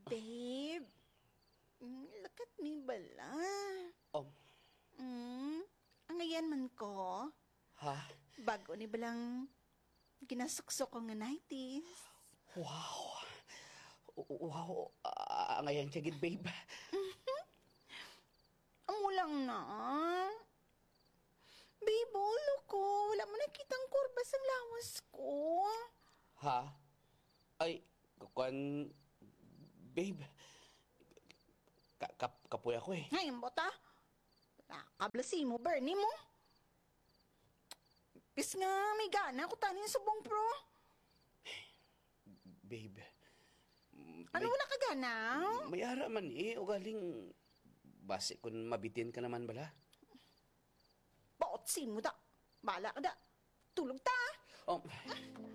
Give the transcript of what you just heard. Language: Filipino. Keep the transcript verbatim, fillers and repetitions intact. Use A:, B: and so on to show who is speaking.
A: Babe, mm, lakat mi bala.
B: Um,
A: Mm, ang ayan man ko,
B: ha?
A: bago ni balang ginasuksok ko nga nineties.
B: Wow. Wow. Ah, ngayon, tiyagid, babe.
A: Amo lang na. Babe, ulo ko. Wala mo nakitang kurba sa lawas ko.
B: Ha? Ay, kukuan, babe. Ka kap kapoy ako eh.
A: Ngayon, bota. Nakablasi mo, Bernie mo. Pis nga, may gana ko tanin subong pro.
B: Babe.
A: Ano wala ka gana?
B: May ara man eh. O galing, base kung mabitin ka naman bala.
A: Baot si mo da. Bala ka da. Tulog ta.
B: Um,